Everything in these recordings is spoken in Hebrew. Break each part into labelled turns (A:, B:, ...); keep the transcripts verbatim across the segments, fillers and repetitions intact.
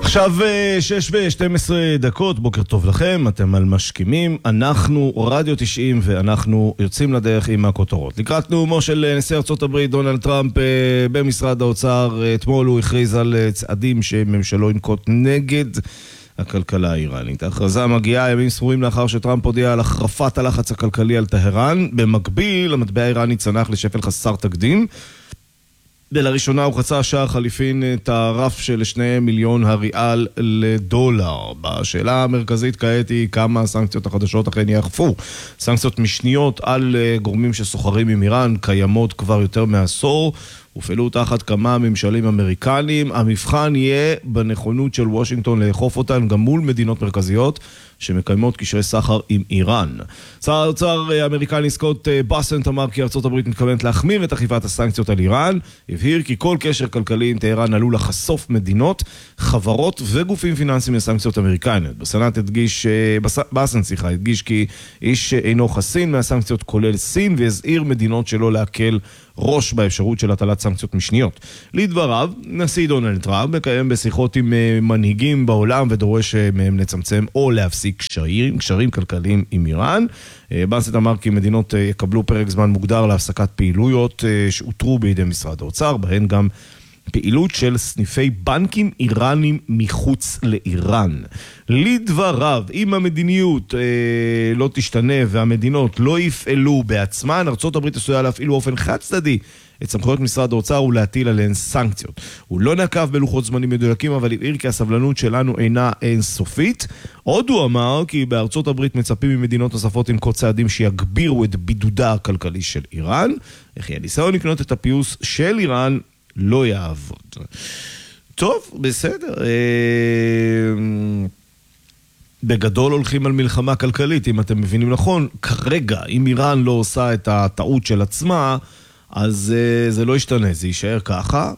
A: עכשיו שש ושתים עשרה דקות, בוקר טוב לכם, אתם על משכימים, אנחנו רדיו תשעים ואנחנו יוצאים לדרך עם הכותרות. לקראת נאומו של נשיא ארצות הברית דונלד טראמפ במשרד האוצר, אתמול הוא הכריז על צעדים שממשלו ינקוט נגד הכלכלה האיראנית. ההכרזה מגיעה ימים ספורים לאחר שטראמפ הודיע על החרפת הלחץ הכלכלי על טהרן. במקביל, המטבע האיראני צנח לשפל חסר תקדים, ולראשונה הוא חצה שער חליפין את הרף של שני מיליון הריאל לדולר. בשאלה המרכזית כעת היא כמה הסנקציות החדשות אכן יאכפו. סנקציות משניות על גורמים שסוחרים עם איראן קיימות כבר יותר מעשור, הופעלו תחת כמה ממשלים אמריקנים. המבחן יהיה בנכונות של וושינגטון לאכוף אותן גם מול מדינות מרכזיות שמקיימות קשרי סחר עם איראן. שר האוצר האמריקני סקוט בסנט אמר כי ארצות הברית מתכוונת להחמיר את אכיפת הסנקציות על איראן. הבהיר כי כל קשר כלכלי עם טהרן עלול לחשוף מדינות, חברות וגופים פיננסיים לסנקציות אמריקניות. בסנאט הדגיש, בסנט שיחה, הדגיש כי איש אינו חסין מהסנקציות כולל סין, והזהיר מדינות שלא להקל ראש באפשרות של הטלת סנקציות משניות. לדבריו, נשיא דונלד טראמפ מקיים בשיחות עם מנהיגים בעולם ודורש מהם לצמצם או להפסיק קשרים, קשרים כלכליים עם איראן. בסט אמר כי מדינות יקבלו פרק זמן מוגדר להפסקת פעילויות שאותרו בידי משרד האוצר, בהן גם פעילות של סניפי בנקים איראנים מחוץ לאיראן. לדבריו, אם המדיניות אה, לא תשתנה והמדינות לא יפעלו בעצמן, ארצות הברית עשויה להפעיל באופן חד צדדי את סמכויות משרד האוצר ולהטיל עליהן סנקציות. הוא לא נקב בלוחות זמנים מדויקים, אבל הבהיר כי הסבלנות שלנו אינה אינסופית. עוד הוא אמר כי בארצות הברית מצפים ממדינות נוספות לנקוט צעדים שיגבירו את בידודה הכלכלי של איראן, וכי הניסיון לקנות את הפיוס של איראן לא יעבוד. טוב, בסדר. בגדול הולכים על מלחמה כלכלית, אם אתם מבינים נכון. כרגע, אם איראן לא עושה את הטעות של עצמה, אז זה לא ישתנה, זה יישאר ככה,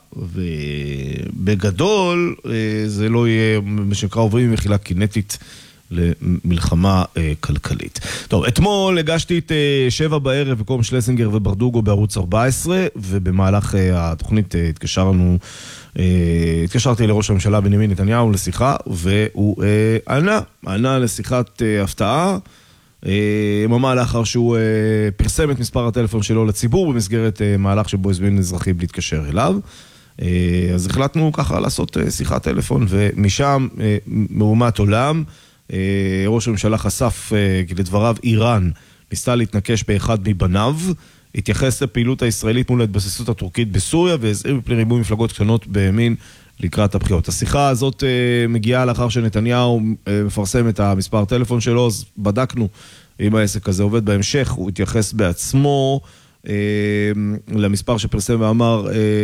A: ובגדול זה לא יהיה, מה שנקרא, עוברים ממחילה קינטית למלחמה אה, כלכלית. טוב, אתמול הגשתי את אה, שבע בערב במקום שלסינגר וברדוגו בערוץ ארבע עשרה, ובמהלך אה, התוכנית אה, התקשרנו, אה, התקשרתי לראש הממשלה בנימין נתניהו לשיחה, והוא אה, ענה, ענה לשיחת אה, הפתעה, אה, ממה לאחר שהוא אה, פרסם את מספר הטלפון שלו לציבור, במסגרת אה, מהלך שבו הזמין אזרחים להתקשר אליו. אה, אז החלטנו ככה לעשות אה, שיחת טלפון, ומשם אה, מהומת עולם, ראש הממשלה חשף כי לדבריו איראן ניסתה להתנקש באחד מבניו, התייחס לפעילות הישראלית מול ההתבססות הטורקית בסוריה, והזהיר מפני ריבוי מפלגות קטנות בימין לקראת הבחירות. השיחה הזאת מגיעה לאחר שנתניהו מפרסם את המספר טלפון שלו, אז בדקנו אם העסק הזה עובד. בהמשך הוא התייחס בעצמו למספר שפרסם ואמר,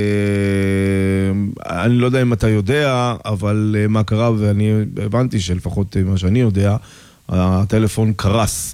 A: אני לא יודע אם אתה יודע, אבל מה קרה, ואני הבנתי שלפחות מה שאני יודע, הטלפון קרס.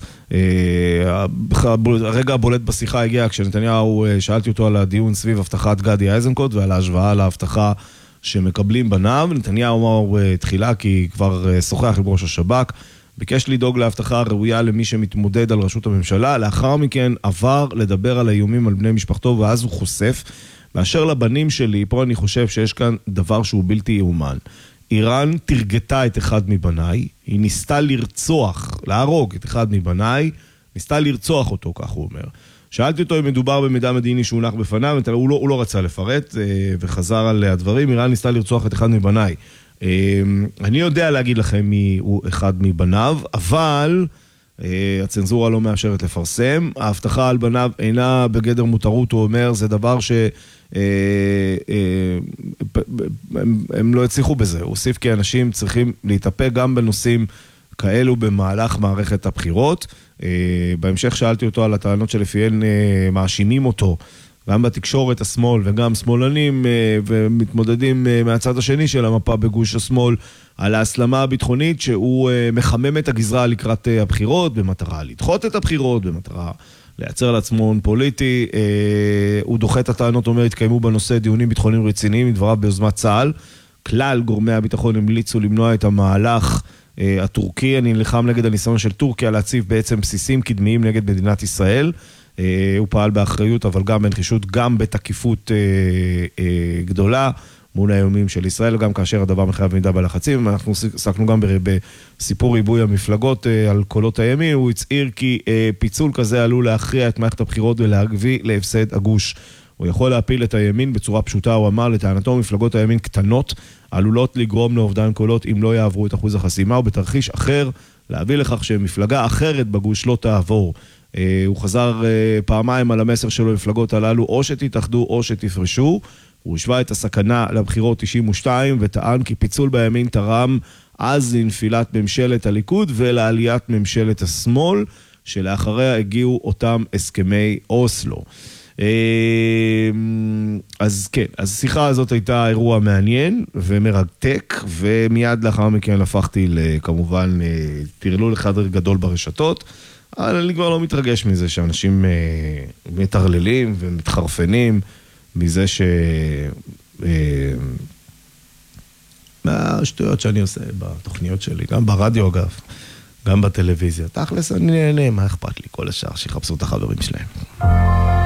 A: הרגע הבולט בשיחה הגיע כשנתניהו, שאלתי אותו על הדיון סביב הבטחת גדי איזנקוט ועל ההשוואה להבטחה שמקבלים בניו. נתניהו אמר תחילה כי כבר שוחח עם ראש השב"כ, ביקש לדאוג להבטחה הראויה למי שמתמודד על ראשות הממשלה. לאחר מכן עבר לדבר על האיומים על בני משפחתו, ואז הוא חושף, באשר לבנים שלי, פה אני חושב שיש כאן דבר שהוא בלתי יאומן. איראן תרגתה את אחד מבניי, היא ניסתה לרצוח, להרוג את אחד מבניי, ניסתה לרצוח אותו, כך הוא אומר. שאלתי אותו אם מדובר במידע מדיני שהונח בפניו, הוא לא, הוא לא רצה לפרט, וחזר על הדברים. איראן ניסתה לרצוח את אחד מבניי. אני יודע להגיד לכם מי הוא אחד מבניו, אבל הצנזורה לא מאפשרת לפרסם. ההבטחה על בניו אינה בגדר מותרות, הוא אומר, זה דבר שהם לא הצליחו בזה. הוא הוסיף כי אנשים צריכים להתאפק גם בנושאים כאלו במהלך מערכת הבחירות. בהמשך שאלתי אותו על הטענות שלפיהן מאשימים אותו, גם בתקשורת השמאל וגם שמאלנים ומתמודדים מהצד השני של המפה בגוש השמאל, על ההסלמה הביטחונית שהוא מחמם את הגזרה לקראת הבחירות, במטרה לדחות את הבחירות, במטרה לייצר לעצמו הון פוליטי. הוא דוחה את הטענות, אומר, התקיימו בנושא דיונים ביטחוניים רציניים, מדבריו ביוזמת צה"ל. כלל גורמי הביטחון המליצו למנוע את המהלך הטורקי. אני נלחם נגד הניסיון של טורקיה להציב בעצם בסיסים קדמיים נגד מדינת ישראל. הוא פעל באחריות, אבל גם בנחישות, גם בתקיפות גדולה. מול האיומים של ישראל, גם כאשר הדבר מחייב מידה בלחצים. אנחנו עסקנו גם בסיפור ריבוי המפלגות על קולות הימין, הוא הצעיר כי פיצול כזה עלול להכריע את מערכת הבחירות ולהביא להפסד הגוש. הוא יכול להפיל את הימין בצורה פשוטה, הוא אמר, לטענתו מפלגות הימין קטנות עלולות לגרום לאובדן קולות אם לא יעברו את אחוז החסימה, ובתרחיש אחר להביא לכך שמפלגה אחרת בגוש לא תעבור. הוא חזר פעמיים על המסר שלו למפלגות הללו, או שתתאחדו או שתפרשו. הוא השווה את הסכנה לבחירות תשעים ושתיים וטען כי פיצול בימין תרם אז לנפילת ממשלת הליכוד ולעליית ממשלת השמאל, שלאחריה הגיעו אותם הסכמי אוסלו. אז כן, אז השיחה הזאת הייתה אירוע מעניין ומרתק, ומיד לאחר מכן הפכתי כמובן תרלול אחד גדול ברשתות, אבל אני כבר לא מתרגש מזה שאנשים מתרללים ומתחרפנים מזה ש... מהשטויות שאני עושה בתוכניות שלי, גם ברדיו אגב, גם בטלוויזיה. תכלס אני נהנה, מה אכפת לי? כל השאר שיחפשו את החברים שלהם.